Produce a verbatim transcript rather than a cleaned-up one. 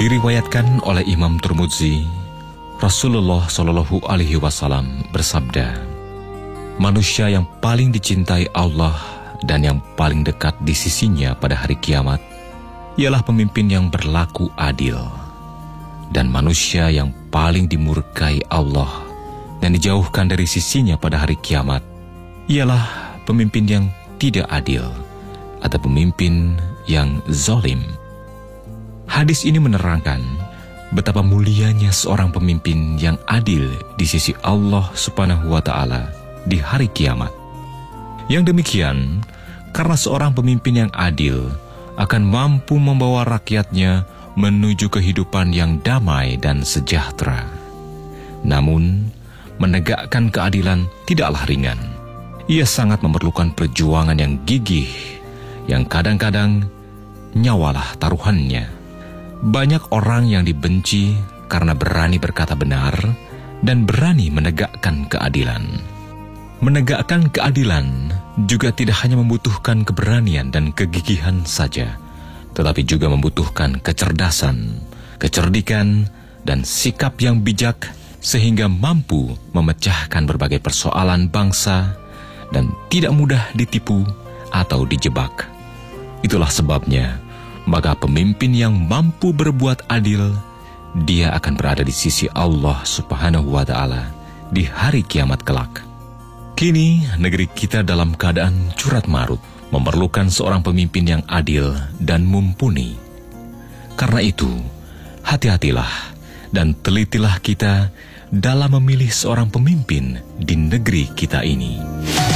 Diriwayatkan oleh Imam Tirmidzi, Rasulullah Shallallahu Alaihi Wasallam bersabda, manusia yang paling dicintai Allah dan yang paling dekat di sisinya pada hari kiamat ialah pemimpin yang berlaku adil. Dan manusia yang paling dimurkai Allah dan dijauhkan dari sisinya pada hari kiamat ialah pemimpin yang tidak adil atau pemimpin yang zalim. Hadis ini menerangkan betapa mulianya seorang pemimpin yang adil di sisi Allah Subhanahu wa Ta'ala di hari kiamat. Yang demikian, karena seorang pemimpin yang adil akan mampu membawa rakyatnya menuju kehidupan yang damai dan sejahtera. Namun, menegakkan keadilan tidaklah ringan. Ia sangat memerlukan perjuangan yang gigih, yang kadang-kadang nyawalah taruhannya. Banyak orang yang dibenci karena berani berkata benar dan berani menegakkan keadilan. Menegakkan keadilan juga tidak hanya membutuhkan keberanian dan kegigihan saja, tetapi juga membutuhkan kecerdasan, kecerdikan, dan sikap yang bijak sehingga mampu memecahkan berbagai persoalan bangsa dan tidak mudah ditipu atau dijebak. Itulah sebabnya, maka pemimpin yang mampu berbuat adil, dia akan berada di sisi Allah Subhanahu wa Ta'ala di hari kiamat kelak. Kini negeri kita dalam keadaan curat marut, memerlukan seorang pemimpin yang adil dan mumpuni. Karena itu, hati-hatilah dan telitilah kita dalam memilih seorang pemimpin di negeri kita ini.